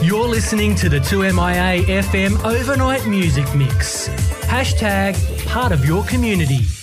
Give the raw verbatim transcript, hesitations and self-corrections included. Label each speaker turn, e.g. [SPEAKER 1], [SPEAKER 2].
[SPEAKER 1] You're listening to the two M I A F M Overnight Music Mix. Hashtag part of your community.